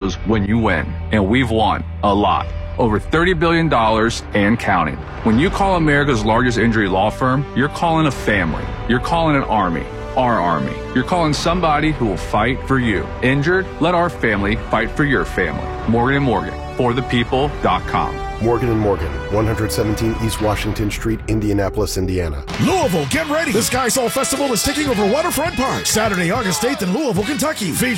shows when you win, and we've won a lot. Over $30 billion and counting. When you call America's largest injury law firm, you're calling a family. You're calling an army. Our army. You're calling somebody who will fight for you. Injured? Let our family fight for your family. Morgan & Morgan. ForThePeople.com. Morgan & Morgan, 117 East Washington Street, Indianapolis, Indiana. Louisville, get ready. The Sky Soul Festival is taking over Waterfront Park Saturday, August 8th in Louisville, Kentucky. Featuring